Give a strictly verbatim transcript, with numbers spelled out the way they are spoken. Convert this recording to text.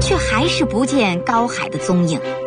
却还是不见高海的踪影。